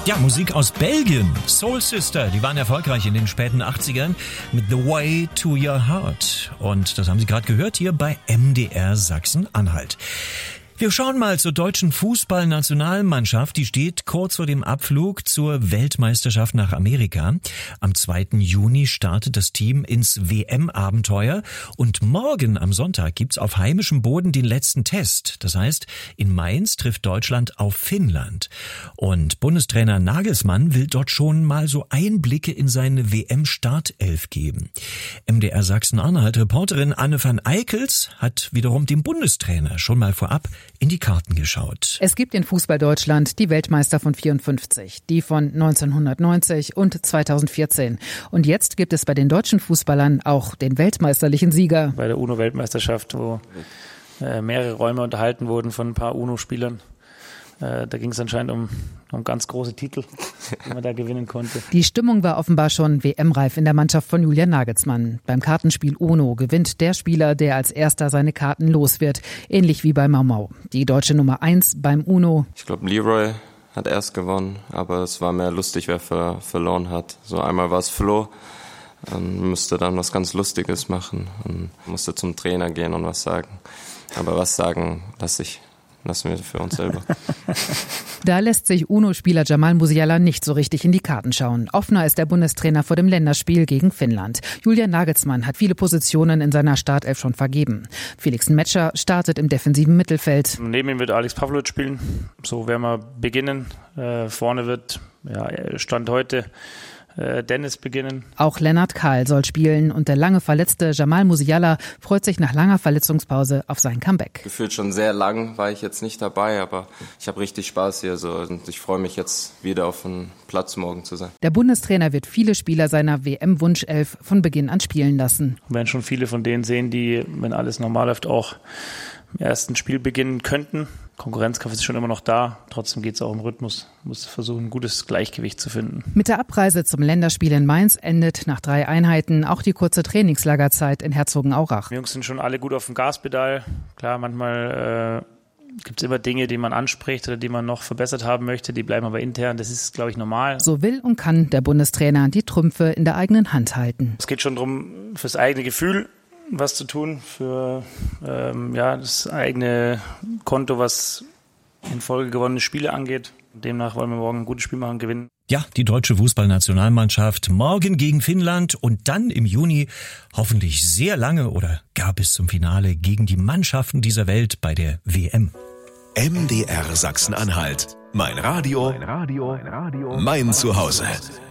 Ja, Musik aus Belgien. Soul Sister, die waren erfolgreich in den späten 80ern mit The Way to Your Heart. Und das haben Sie gerade gehört hier bei MDR Sachsen-Anhalt. Wir schauen mal zur deutschen Fußballnationalmannschaft. Die steht kurz vor dem Abflug zur Weltmeisterschaft nach Amerika. Am 2. Juni startet das Team ins WM-Abenteuer. Und morgen am Sonntag gibt's auf heimischem Boden den letzten Test. Das heißt, in Mainz trifft Deutschland auf Finnland. Und Bundestrainer Nagelsmann will dort schon mal so Einblicke in seine WM-Startelf geben. MDR Sachsen-Anhalt-Reporterin Anne van Eickels hat wiederum dem Bundestrainer schon mal vorab in die Karten geschaut. Es gibt in Fußball Deutschland die Weltmeister von 54, die von 1990 und 2014. Und jetzt gibt es bei den deutschen Fußballern auch den weltmeisterlichen Sieger. Bei der UNO-Weltmeisterschaft, wo mehrere Räume unterhalten wurden von ein paar UNO-Spielern. Da ging es anscheinend um ganz große Titel, die man da gewinnen konnte. Die Stimmung war offenbar schon WM-reif in der Mannschaft von Julian Nagelsmann. Beim Kartenspiel UNO gewinnt der Spieler, der als erster seine Karten los wird. Ähnlich wie bei Mau Mau. Die deutsche Nummer 1 beim UNO. Ich glaube, Leroy hat erst gewonnen, aber es war mehr lustig, wer verloren hat. So einmal war es Flo und musste dann was ganz Lustiges machen und musste zum Trainer gehen und was sagen. Aber was sagen lassen wir für uns selber. Da lässt sich UNO-Spieler Jamal Musiala nicht so richtig in die Karten schauen. Offener ist der Bundestrainer vor dem Länderspiel gegen Finnland. Julian Nagelsmann hat viele Positionen in seiner Startelf schon vergeben. Felix Metscher startet im defensiven Mittelfeld. Neben ihm wird Alex Pavlovic spielen. So werden wir beginnen. Vorne wird, Stand heute, Dennis beginnen. Auch Lennart Kahl soll spielen und der lange verletzte Jamal Musiala freut sich nach langer Verletzungspause auf sein Comeback. Gefühlt schon sehr lang war ich jetzt nicht dabei, aber ich habe richtig Spaß hier und ich freue mich jetzt wieder auf den Platz morgen zu sein. Der Bundestrainer wird viele Spieler seiner WM-Wunschelf von Beginn an spielen lassen. Wir werden schon viele von denen sehen, die, wenn alles normal läuft, auch im ersten Spiel beginnen könnten. Konkurrenzkampf ist schon immer noch da. Trotzdem geht es auch im Rhythmus. Man muss versuchen, ein gutes Gleichgewicht zu finden. Mit der Abreise zum Länderspiel in Mainz endet nach 3 Einheiten auch die kurze Trainingslagerzeit in Herzogenaurach. Die Jungs sind schon alle gut auf dem Gaspedal. Klar, manchmal gibt es immer Dinge, die man anspricht oder die man noch verbessert haben möchte. Die bleiben aber intern. Das ist, glaube ich, normal. So will und kann der Bundestrainer die Trümpfe in der eigenen Hand halten. Es geht schon darum, fürs eigene Gefühl was zu tun, für das eigene Konto, was in Folge gewonnene Spiele angeht. Demnach wollen wir morgen ein gutes Spiel machen, gewinnen. Ja, die deutsche Fußballnationalmannschaft morgen gegen Finnland und dann im Juni hoffentlich sehr lange oder gar bis zum Finale gegen die Mannschaften dieser Welt bei der WM. MDR Sachsen-Anhalt. Mein Radio, mein Zuhause.